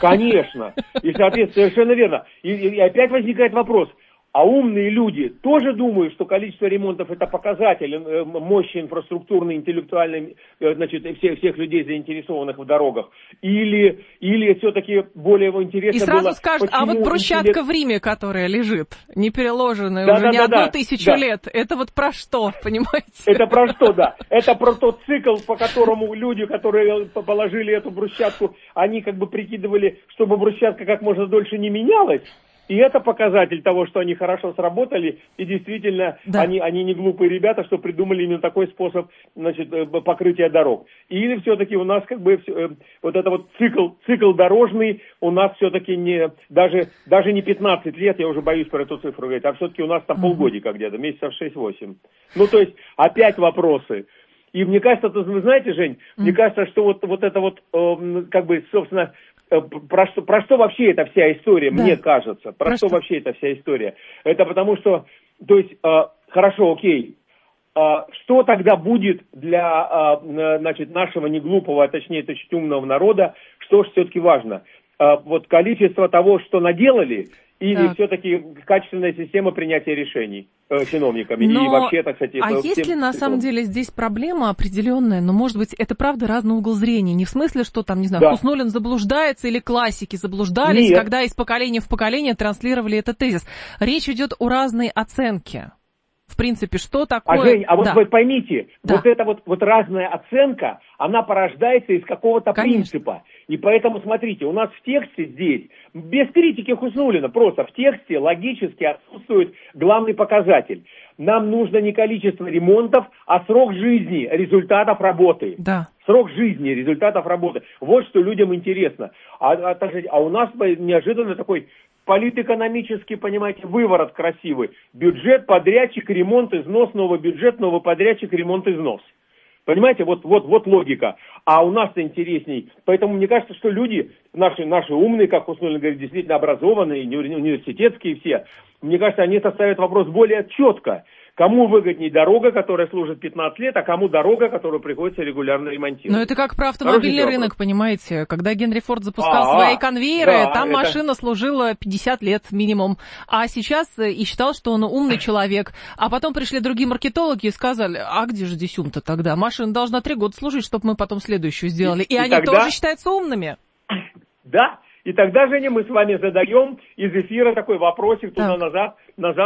Speaker 10: И, соответственно, совершенно верно. И опять возникает вопрос. А умные люди тоже думают, что количество ремонтов это показатель мощи инфраструктурной, интеллектуальной, значит, всех людей, заинтересованных в дорогах. Или все-таки более интересно было...
Speaker 2: И сразу скажут, а вот брусчатка в Риме, которая лежит, не переложенная уже не одну тысячу лет, это вот про что, понимаете?
Speaker 10: Это про что, да. Это про тот цикл, по которому люди, которые положили эту брусчатку, они как бы прикидывали, чтобы брусчатка как можно дольше не менялась. И это показатель того, что они хорошо сработали, и действительно они не глупые ребята, что придумали именно такой способ, значит, покрытия дорог. Или все-таки у нас как бы вот это вот цикл дорожный у нас все-таки даже не 15 лет, я уже боюсь про эту цифру говорить, а все-таки у нас там полгодика где-то, месяцев 6-8. Ну, то есть опять вопросы. И мне кажется, вы знаете, Жень, мне кажется, что вот это вот, как бы, собственно, про что вообще эта вся история, мне кажется, про что вообще эта вся история? Это потому что, то есть, хорошо, окей, что тогда будет для, значит, нашего неглупого, а точнее, точно умного народа, что же все-таки важно? Вот количество того, что наделали, или все-таки качественная система принятия решений чиновниками?
Speaker 2: Но,
Speaker 10: и вообще, так сказать,
Speaker 2: если на самом деле здесь проблема определенная, но, может быть, это правда разный угол зрения, не в смысле, что там, не знаю, Хуснуллин заблуждается или классики заблуждались, когда из поколения в поколение транслировали этот тезис. Речь идет о разной оценке. В принципе, что такое...
Speaker 10: Жень, вот вы поймите, вот эта вот разная оценка, она порождается из какого-то принципа. И поэтому, смотрите, у нас в тексте здесь, без критики Хуснуллина, просто в тексте логически отсутствует главный показатель. Нам нужно не количество ремонтов, а срок жизни результатов работы. Срок жизни результатов работы. Вот что людям интересно. А у нас неожиданно такой... политэкономический, понимаете, выворот красивый. Бюджет, подрядчик, ремонт, износ, новый бюджет, новый подрядчик, ремонт, износ. Понимаете, вот логика. А у нас-то интересней. Поэтому мне кажется, что люди, наши умные, как Хуснуллин говорит, действительно образованные, университетские все, мне кажется, они составят вопрос более четко. Кому выгоднее дорога, которая служит 15 лет, а кому дорога, которую приходится регулярно ремонтировать.
Speaker 2: Но это как про автомобильный рынок, понимаете. Когда Генри Форд запускал свои конвейеры, там машина служила 50 лет минимум. А сейчас и считал, что он умный человек. А потом пришли другие маркетологи и сказали, а где же здесь ум-то тогда? Машина должна 3 года служить, чтобы мы потом следующую сделали. И они тогда... тоже считаются умными.
Speaker 10: Да. И тогда, Женя, мы с вами задаем из эфира такой вопросик туда-назад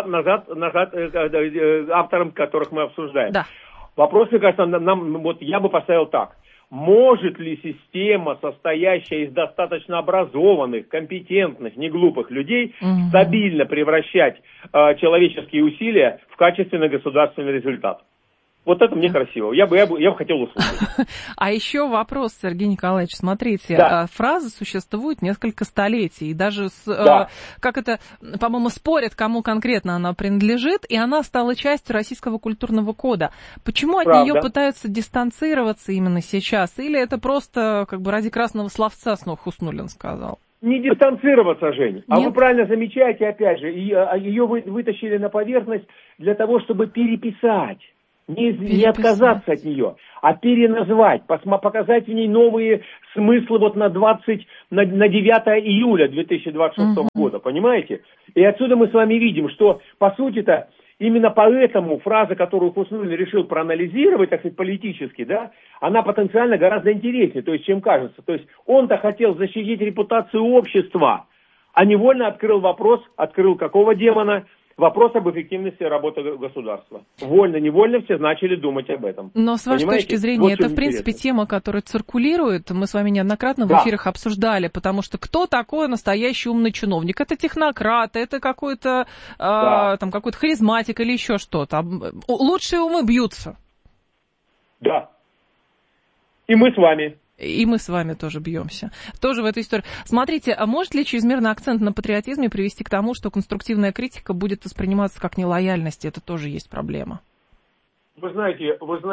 Speaker 10: авторам, которых мы обсуждаем. Вопрос, мне кажется, вот я бы поставил так. Может ли система, состоящая из достаточно образованных, компетентных, неглупых людей, стабильно превращать человеческие усилия в качественный государственный результат? Вот это мне красиво. Я бы хотел услышать.
Speaker 2: А еще вопрос, Сергей Николаевич, смотрите, фраза существует несколько столетий, и даже, по-моему, спорят, кому конкретно она принадлежит, и она стала частью российского культурного кода. Почему от нее пытаются дистанцироваться именно сейчас? Или это просто ради красного словца Хуснуллин сказал?
Speaker 10: Не дистанцироваться, Жень. А вы правильно замечаете, опять же, ее вытащили на поверхность для того, чтобы переписать. Не отказаться от нее, а переназвать, показать в ней новые смыслы на 9 июля 2026 года, понимаете? И отсюда мы с вами видим, что, по сути-то, именно поэтому фраза, которую Хуснуллин решил проанализировать, так сказать, политически, она потенциально гораздо интереснее, то есть, чем кажется. То есть, он-то хотел защитить репутацию общества, а невольно открыл какого демона? Вопрос об эффективности работы государства. Вольно-невольно все начали думать об этом.
Speaker 2: Но с вашей точки зрения, это, в принципе, тема, которая циркулирует. Мы с вами неоднократно в эфирах обсуждали, потому что кто такой настоящий умный чиновник? Это технократ, это какой-то какой-то харизматик или еще что-то. Лучшие умы бьются.
Speaker 10: Да. И мы с вами.
Speaker 2: И мы с вами тоже бьемся. Тоже в этой истории. Смотрите, а может ли чрезмерный акцент на патриотизме привести к тому, что конструктивная критика будет восприниматься как нелояльность? Это тоже есть проблема.
Speaker 10: Вы знаете,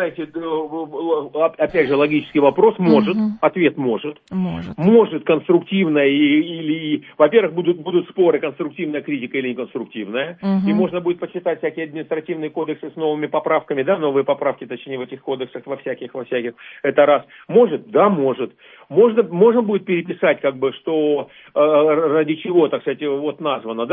Speaker 10: опять же, логический вопрос. Может, ответ может. Может конструктивная или во-первых, будут споры, конструктивная критика или неконструктивная. И можно будет почитать всякие административные кодексы с новыми поправками, новые поправки, точнее, в этих кодексах, во всяких. Это раз. Может? Да, может. Можно будет переписать, что ради чего, так сказать, названо,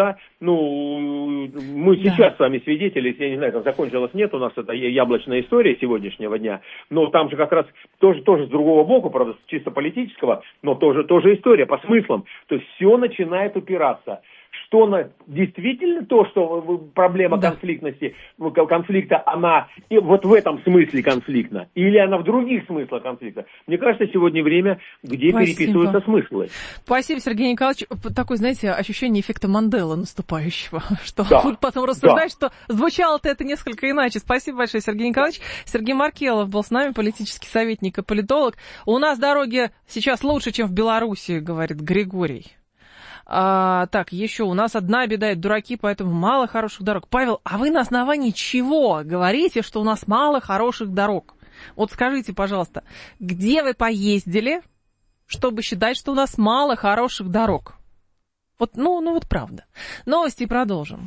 Speaker 10: мы сейчас с вами свидетели, я не знаю, там закончилось, нет у нас это яблочная история сегодняшнего дня, но там же как раз тоже с другого боку, правда, чисто политического, но тоже история по смыслам. То есть все начинает упираться. Что действительно то, что проблема конфликта, она и вот в этом смысле конфликтна, или она в других смыслах конфликта? Мне кажется, сегодня время, где переписываются смыслы.
Speaker 2: Спасибо, Сергей Николаевич. Такое, знаете, ощущение эффекта Манделы наступающего, что потом рассуждаешь, что звучало-то это несколько иначе. Спасибо большое, Сергей Николаевич. Сергей Маркелов был с нами, политический советник и политолог. У нас дороги сейчас лучше, чем в Беларуси, говорит Григорий. Еще у нас одна беда, это дураки, поэтому мало хороших дорог. Павел, а вы на основании чего говорите, что у нас мало хороших дорог? Вот скажите, пожалуйста, где вы поездили, чтобы считать, что у нас мало хороших дорог? Вот правда. Новости продолжим.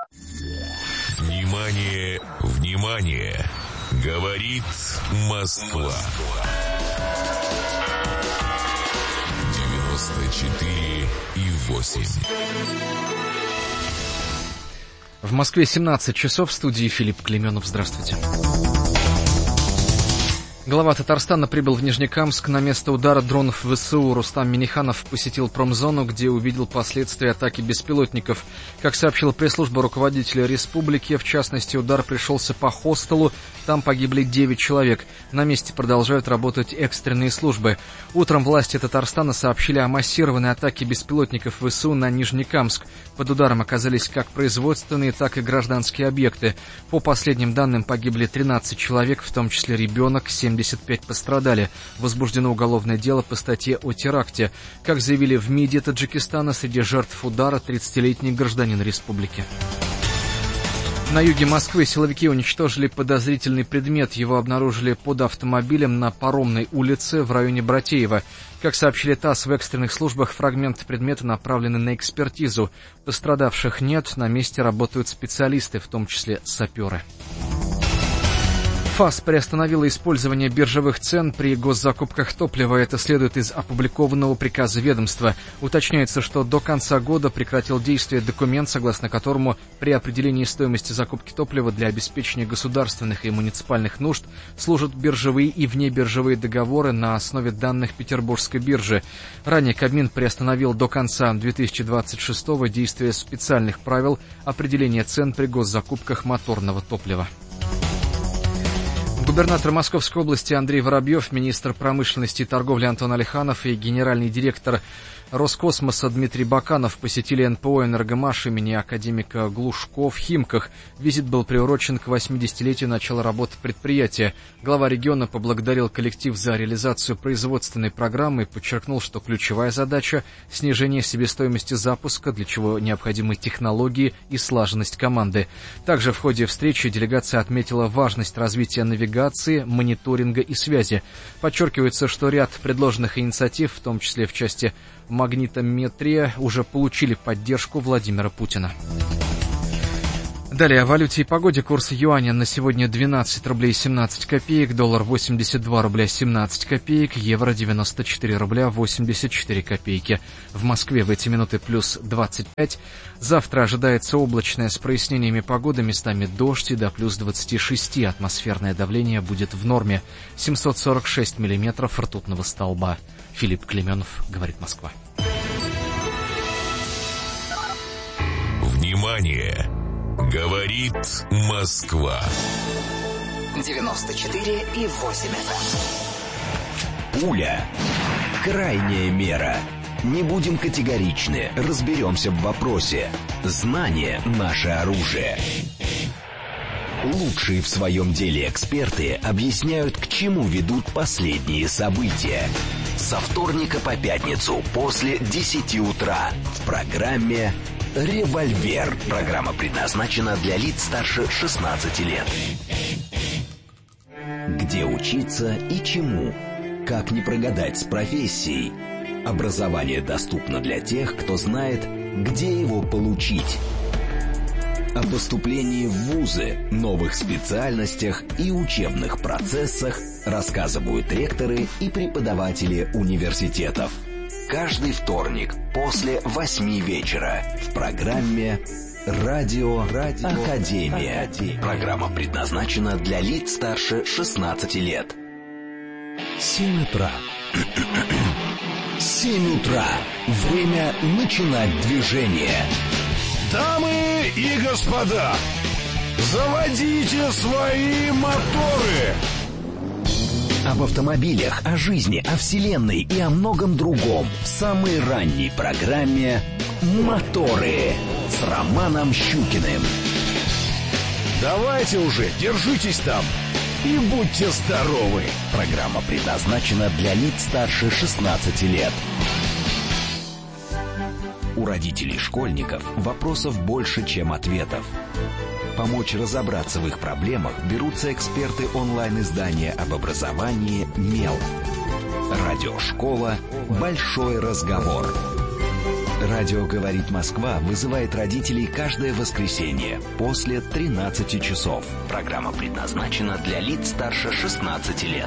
Speaker 3: Внимание, внимание! Говорит Москва. 94,8.
Speaker 4: В Москве 17 часов, в студии Филипп Клейменов. Здравствуйте. Глава Татарстана прибыл в Нижнекамск. На место удара дронов ВСУ Рустам Минниханов посетил промзону, где увидел последствия атаки беспилотников. Как сообщила пресс-служба руководителя республики, в частности, удар пришелся по хостелу. Там погибли 9 человек. На месте продолжают работать экстренные службы. Утром власти Татарстана сообщили о массированной атаке беспилотников ВСУ на Нижнекамск. Под ударом оказались как производственные, так и гражданские объекты. По последним данным, погибли 13 человек, в том числе ребенок, 75 пострадали. Возбуждено уголовное дело по статье о теракте. Как заявили в МИДе Таджикистана, среди жертв удара 30-летний гражданин республики. На юге Москвы силовики уничтожили подозрительный предмет. Его обнаружили под автомобилем на Паромной улице в районе Братеева. Как сообщили ТАСС, в экстренных службах фрагменты предмета направлены на экспертизу. Пострадавших нет, на месте работают специалисты, в том числе саперы. ФАС приостановила использование биржевых цен при госзакупках топлива. Это следует из опубликованного приказа ведомства. Уточняется, что до конца года прекратил действие документ, согласно которому при определении стоимости закупки топлива для обеспечения государственных и муниципальных нужд служат биржевые и внебиржевые договоры на основе данных Петербургской биржи. Ранее Кабмин приостановил до конца 2026-го действие специальных правил определения цен при госзакупках моторного топлива. Губернатор Московской области Андрей Воробьев, министр промышленности и торговли Антон Алиханов и генеральный директор Роскосмоса Дмитрий Баканов посетили НПО «Энергомаш» имени академика Глушко в Химках. Визит был приурочен к 80-летию начала работы предприятия. Глава региона поблагодарил коллектив за реализацию производственной программы и подчеркнул, что ключевая задача – снижение себестоимости запуска, для чего необходимы технологии и слаженность команды. Также в ходе встречи делегация отметила важность развития навигации, мониторинга и связи. Подчеркивается, что ряд предложенных инициатив, в том числе в части магнитометрия, уже получили поддержку Владимира Путина. Далее о валюте и погоде. Курс юаня на сегодня 12 рублей 17 копеек, доллар 82 рубля 17 копеек, евро 94 рубля 84 копейки. В Москве в эти минуты плюс 25. Завтра ожидается облачная с прояснениями погоды, местами дождь и до плюс 26. Атмосферное давление будет в норме. 746 миллиметров ртутного столба. Филипп Клеменов, говорит Москва.
Speaker 3: Внимание! Говорит Москва.
Speaker 7: 94,8 FM. Пуля. Крайняя мера. Не будем категоричны, разберемся в вопросе. Знание – наше оружие. Лучшие в своем деле эксперты объясняют, к чему ведут последние события. Со вторника по пятницу после 10 утра в программе «Револьвер». Программа предназначена для лиц старше 16 лет. Где учиться и чему? Как не прогадать с профессией? Образование доступно для тех, кто знает, где его получить. О поступлении в вузы, новых специальностях и учебных процессах рассказывают ректоры и преподаватели университетов. Каждый вторник после 8 вечера в программе «Радио Академия». Программа предназначена для лиц старше 16 лет. 7 утра. 7 утра. Время начинать движение.
Speaker 11: Дамы и господа, заводите свои моторы!
Speaker 7: Об автомобилях, о жизни, о вселенной и о многом другом в самой ранней программе «Моторы» с Романом Щукиным.
Speaker 11: Давайте уже, держитесь там и будьте здоровы.
Speaker 7: Программа предназначена для лиц старше 16 лет. У родителей школьников вопросов больше, чем ответов. Помочь разобраться в их проблемах берутся эксперты онлайн-издания об образовании «Мел». Радиошкола «Большой разговор». Радио «Говорит Москва» вызывает родителей каждое воскресенье после 13 часов. Программа предназначена для лиц старше 16 лет.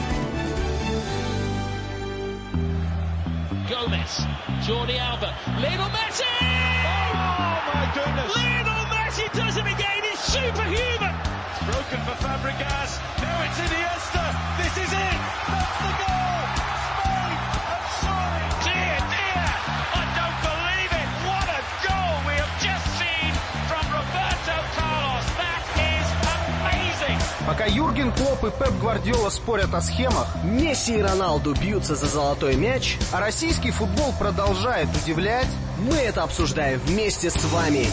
Speaker 12: Gomez, Jordi Alba, Lionel Messi! Oh my goodness! Lionel Messi does it again, he's superhuman! It's broken for Fabregas, now it's Iniesta, this is it! That's the goal! Spain have scored! Dear, dear, I don't believe it! What a goal we have just seen from Roberto Carlos! That is amazing!
Speaker 13: Пока Юрген Клопп и Пеп Гвардиола спорят о схемах, Месси и Роналду бьются за золотой мяч, а российский футбол продолжает удивлять, мы это обсуждаем вместе с вами.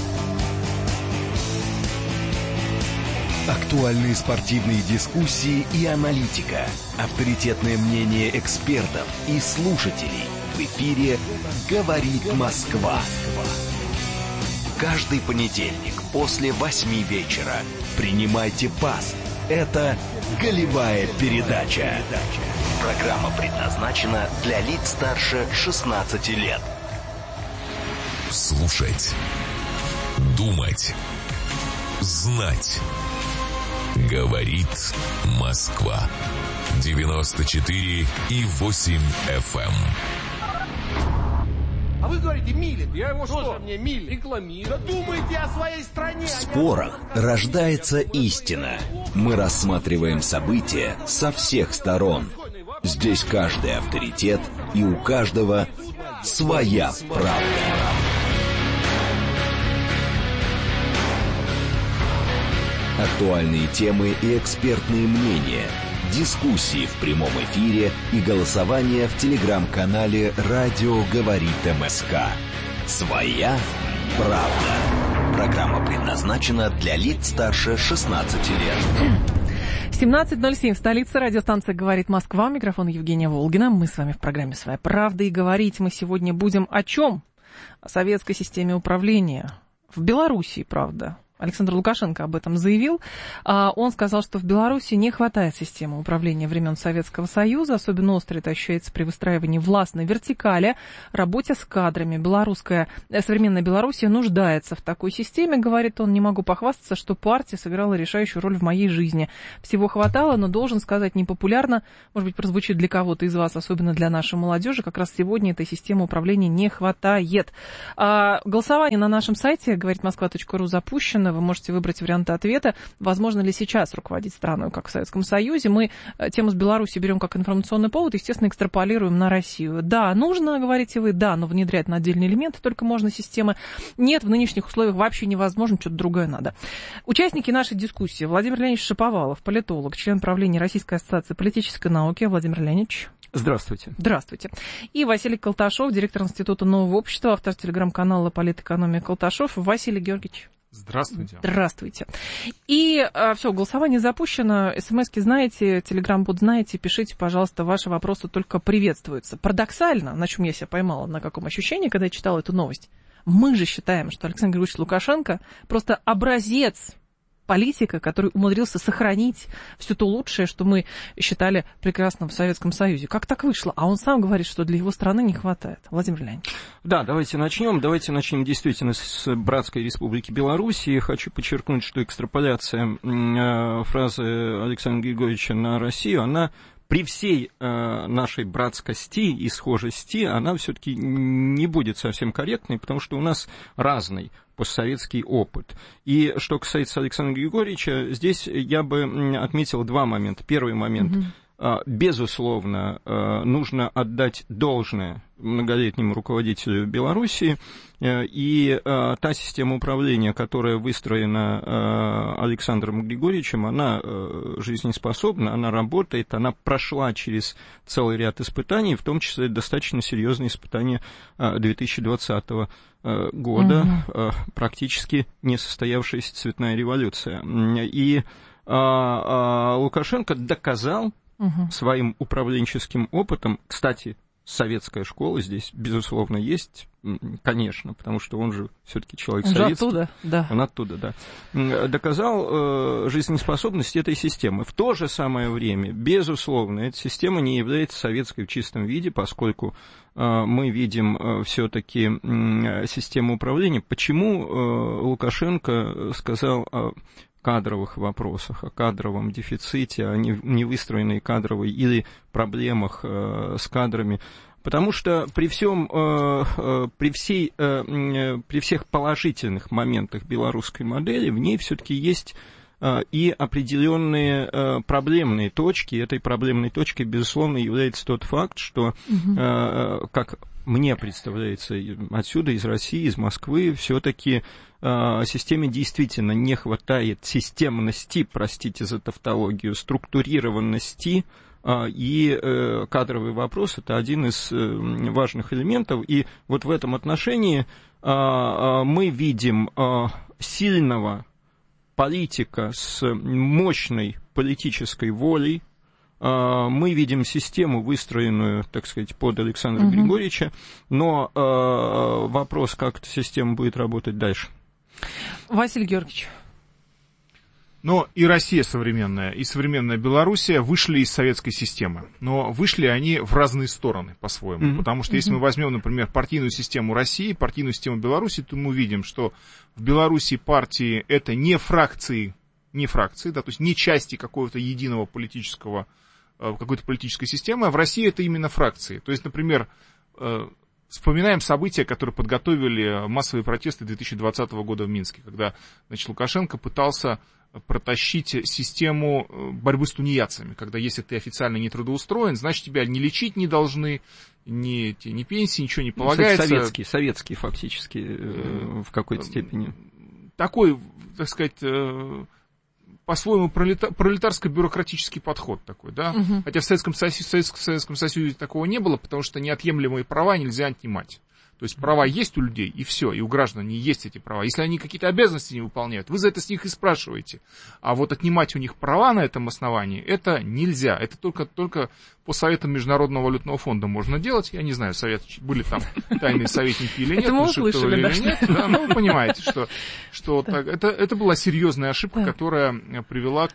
Speaker 7: Актуальные спортивные дискуссии и аналитика, авторитетное мнение экспертов и слушателей. В эфире «Говорит Москва». Каждый понедельник после 8 вечера принимайте пас. Это «Голевая передача». Программа предназначена для лиц старше 16 лет.
Speaker 3: Слушать, думать, знать. Говорит Москва. 94,8 FM.
Speaker 11: А вы говорите Милин. Я его что? Мне Милин рекламирую. Да думайте о своей стране.
Speaker 7: В спорах рождается истина. Мы рассматриваем события со всех сторон. Здесь каждый авторитет, и у каждого своя правда. Актуальные темы и экспертные мнения. дискуссии в прямом эфире и голосование в телеграм-канале «Радио говорит МСК». «Своя правда». Программа предназначена для лиц старше 16 лет.
Speaker 2: 17:07 в столице. Радиостанция «Говорит Москва». Микрофон Евгения Волгина. Мы с вами в программе «Своя правда». И говорить мы сегодня будем о чем? О советской системе управления. В Белоруссии, правда. Александр Лукашенко об этом заявил. Он сказал, что в Беларуси не хватает системы управления времен Советского Союза. Особенно остро это ощущается при выстраивании властной вертикали, работе с кадрами. Современная Белоруссия нуждается в такой системе, говорит он. Не могу похвастаться, что партия сыграла решающую роль в моей жизни. Всего хватало, но должен сказать непопулярно, может быть, прозвучит для кого-то из вас, особенно для нашей молодежи, как раз сегодня этой системы управления не хватает. Голосование на нашем сайте говоритмосква.ру запущено. Вы можете выбрать варианты ответа. Возможно ли сейчас руководить страной, как в Советском Союзе? Мы тему с Беларусью берем как информационный повод, естественно, экстраполируем на Россию. Да, нужно, говорите вы, да, но внедрять на отдельные элементы только можно системы. Нет, в нынешних условиях вообще невозможно, что-то другое надо. Участники нашей дискуссии: Владимир Леонидович Шаповалов, политолог, член правления Российской ассоциации политической науки. Владимир Леонидович.
Speaker 14: Здравствуйте.
Speaker 2: Здравствуйте. И Василий Колташов, директор Института нового общества, автор телеграм-канала «Политэкономия Колташов». Василий Георгиевич.
Speaker 15: Здравствуйте.
Speaker 2: Здравствуйте. И все, голосование запущено. СМСки знаете, телеграм-бот знаете. Пишите, пожалуйста, ваши вопросы только приветствуются. Парадоксально, на чем я себя поймала, на каком ощущении, когда я читала эту новость. Мы же считаем, что Александр Григорьевич Лукашенко просто образец политика, который умудрился сохранить все то лучшее, что мы считали прекрасным в Советском Союзе. Как так вышло? А он сам говорит, что для его страны не хватает. Владимир Леонидович.
Speaker 14: Да, давайте начнем. Давайте начнем действительно с братской республики Беларусь. И хочу подчеркнуть, что экстраполяция фразы Александра Григорьевича на Россию, она при всей нашей братскости и схожести, она все-таки не будет совсем корректной, потому что у нас разный постсоветский опыт. И что касается Александра Григорьевича, здесь я бы отметил два момента. Первый момент. Безусловно, нужно отдать должное многолетнему руководителю Белоруссии, и та система управления, которая выстроена Александром Григорьевичем, она жизнеспособна, она работает, она прошла через целый ряд испытаний, в том числе достаточно серьезные испытания 2020 года, практически не состоявшаяся цветная революция. И Лукашенко доказал своим управленческим опытом, кстати, советская школа здесь, безусловно, есть, конечно, потому что он же все-таки человек советский.
Speaker 2: Оттуда, да.
Speaker 14: Он оттуда, да. Доказал жизнеспособность этой системы. В то же самое время, безусловно, эта система не является советской в чистом виде, поскольку мы видим все-таки систему управления. Почему Лукашенко сказал о кадровых вопросах, о кадровом дефиците, о невыстроенной кадровой или проблемах с кадрами? Потому что при всех положительных моментах белорусской модели в ней все-таки есть и определенные проблемные точки. Этой проблемной точкой, безусловно, является тот факт, что, как мне представляется отсюда, из России, из Москвы, все-таки системе действительно не хватает системности, простите за тавтологию, структурированности, и кадровый вопрос — это один из важных элементов. И вот в этом отношении мы видим сильного политика с мощной политической волей. Мы видим систему, выстроенную, так сказать, под Александра Григорьевича, но вопрос, как эта система будет работать дальше.
Speaker 2: Василий Георгиевич.
Speaker 15: Но и Россия современная, и современная Белоруссия вышли из советской системы. Но вышли они в разные стороны по-своему. Потому что если мы возьмем, например, партийную систему России, партийную систему Беларуси, то мы увидим, что в Беларуси партии это не фракции, да, то есть не части какого-то единого политического, какой-то политической системы, а в России это именно фракции. То есть, например, вспоминаем события, которые подготовили массовые протесты 2020 года в Минске, когда, значит, Лукашенко пытался протащить систему борьбы с тунеядцами, когда если ты официально не трудоустроен, значит, тебя ни лечить не должны, ни пенсии, ничего не полагается.
Speaker 14: Советский фактически в какой-то степени.
Speaker 15: Такой, так сказать, по-своему пролетарско-бюрократический подход такой, да? Хотя в Советском Союзе такого не было, потому что неотъемлемые права нельзя отнимать. То есть права есть у людей, и все, и у граждан есть эти права. Если они какие-то обязанности не выполняют, вы за это с них и спрашиваете. А вот отнимать у них права на этом основании, это нельзя. Это только по советам Международного валютного фонда можно делать. Я не знаю, были там тайные советники или нет.
Speaker 2: Это мы услышали, да?
Speaker 15: Или нет. Да, ну, вы понимаете, что это была серьезная ошибка, которая привела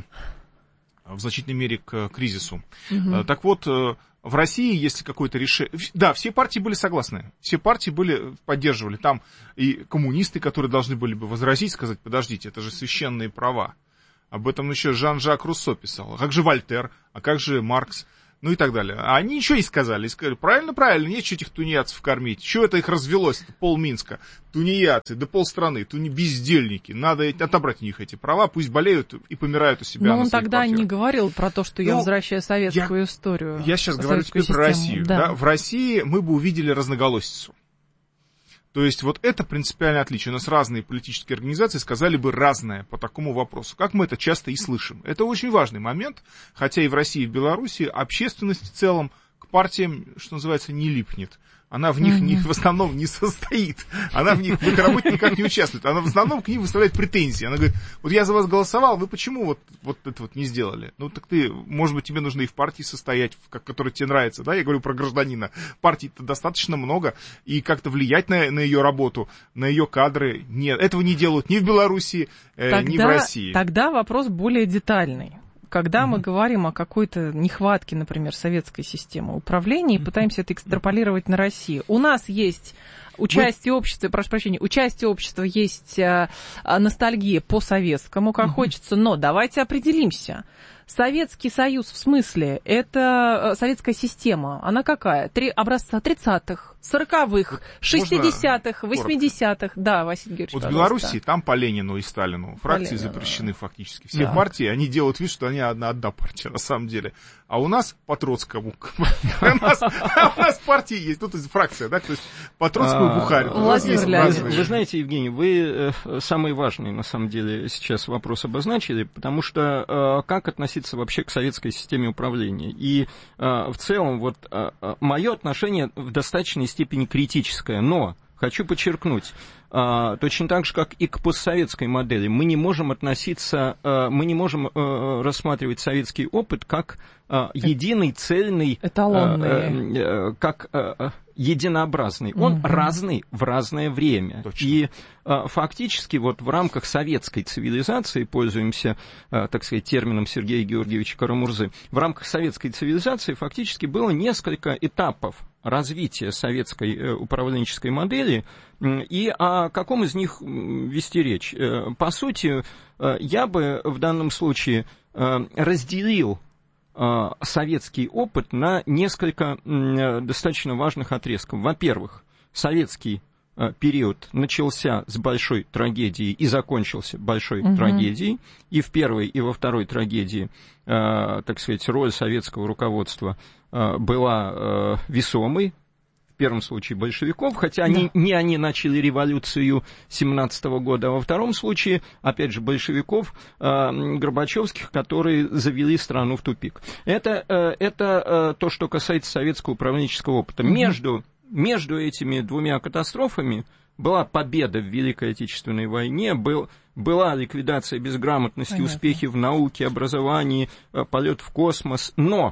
Speaker 15: в значительной мере к кризису. Так вот, в России, если какое-то решение... Да, все партии были согласны, все партии поддерживали. Там и коммунисты, которые должны были бы возразить, сказать, подождите, это же священные права. Об этом еще Жан-Жак Руссо писал. А как же Вольтер, а как же Маркс? Ну и так далее. А они ничего не сказали. Сказали, правильно, нечего этих тунеядцев кормить. Чего это их развелось? Полминска. Тунеядцы, да полстраны, бездельники. Надо отобрать у них эти права, пусть болеют и помирают у себя.
Speaker 2: Но он тогда не говорил про то, что я возвращаю советскую историю.
Speaker 15: Я сейчас говорю теперь про Россию. Да. Да? В России мы бы увидели разноголосицу. То есть вот это принципиальное отличие. У нас разные политические организации сказали бы разное по такому вопросу, как мы это часто и слышим. Это очень важный момент, хотя и в России, и в Беларуси общественность в целом к партиям, что называется, не липнет. Она в них в основном не состоит. Она в их работе никак не участвует. Она в основном к ним выставляет претензии. Она говорит, вот я за вас голосовал, вы почему вот это вот не сделали? Ну, так ты, может быть, тебе нужно и в партии состоять, которая тебе нравится, да? Я говорю про гражданина. Партий-то достаточно много, и как-то влиять на ее работу, на ее кадры. Нет, этого не делают ни в Беларуси, ни в России.
Speaker 2: Тогда вопрос более детальный. Когда мы говорим о какой-то нехватке, например, советской системы управления и пытаемся это экстраполировать на Россию, у нас есть участие общества, прошу прощения, участие общества, есть ностальгия по советскому, как хочется, но давайте определимся. Советский Союз в смысле, это советская система, она какая? Образца 30-х, 40-х, 60-х, 80-х. Да, Василий Георгиевич,
Speaker 15: вот в Беларуси там поЛенину и Сталину фракции запрещены фактически. Все партии, они делают вид, что они одна партия на самом деле. А у нас по Троцкому. У нас партии есть, тут фракция, да, то есть по Троцкому Бухарину.
Speaker 14: Вы знаете, Евгений, вы самый важный, на самом деле, сейчас вопрос обозначили, потому что как относиться вообще к советской системе управления? И в целом, вот мое отношение в достаточной степени критическое, но хочу подчеркнуть, точно так же, как и к постсоветской модели, мы не можем рассматривать советский опыт как единый, цельный, эталонный, как единообразный. Он разный в разное время. Точно. И фактически вот в рамках советской цивилизации, пользуемся, так сказать, термином Сергея Георгиевича Карамурзы, в рамках советской цивилизации фактически было несколько этапов развития советской управленческой модели, и о каком из них вести речь? По сути, я бы в данном случае разделил советский опыт на несколько достаточно важных отрезков. Во-первых, советский период начался с большой трагедии и закончился большой трагедией. И в первой, и во второй трагедии, так сказать, роль советского руководства была весомой. В первом случае большевиков, хотя они начали революцию 17 года, а во втором случае, опять же, большевиков, горбачевских, которые завели страну в тупик. Это то, что касается советского управленческого опыта. Между этими двумя катастрофами была победа в Великой Отечественной войне, была ликвидация безграмотности, успехи в науке, образовании, полет в космос. Но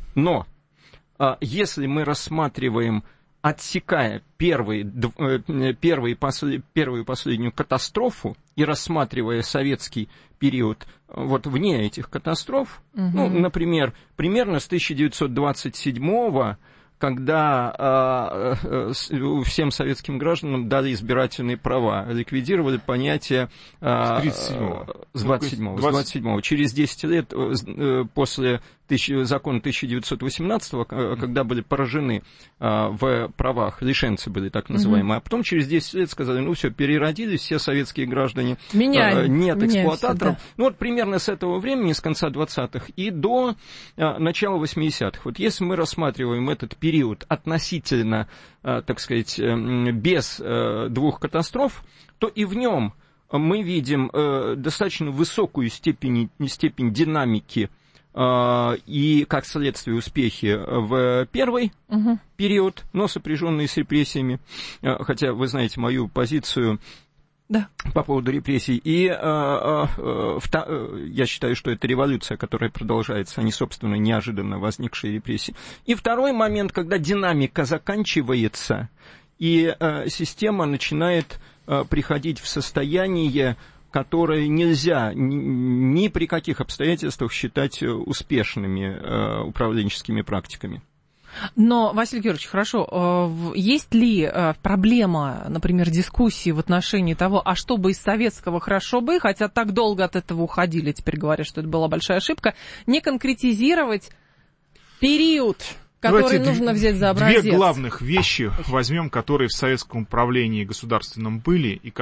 Speaker 14: если мы рассматриваем, отсекая первую и последнюю катастрофу и рассматривая советский период вот вне этих катастроф, ну, например, примерно с 1927-го, когда всем советским гражданам дали избирательные права, ликвидировали понятие с 27-го. Через 10 лет после закона 1918-го, когда были поражены в правах, лишенцы были так называемые, а потом через 10 лет сказали, ну все, переродились все советские граждане, нет эксплуататоров. Да. Ну вот примерно с этого времени, с конца 20-х и до начала 80-х. Вот если мы рассматриваем этот период относительно, так сказать, без двух катастроф, то и в нем мы видим достаточно высокую степень динамики и, как следствие, успехи в первый период, но сопряженные с репрессиями, хотя вы знаете мою позицию по поводу репрессий. И я считаю, что это революция, которая продолжается, а не, собственно, неожиданно возникшие репрессии. И второй момент, когда динамика заканчивается, и система начинает приходить в состояние, которые нельзя ни при каких обстоятельствах считать успешными управленческими практиками.
Speaker 2: Но, Василий Георгиевич, хорошо, есть ли проблема, например, дискуссии в отношении того, а что бы из советского хорошо бы, хотя так долго от этого уходили, теперь говорят, что это была большая ошибка, не конкретизировать период, который нужно взять за образец?
Speaker 15: Две главных вещи возьмем, которые в советском управлении государственном были, и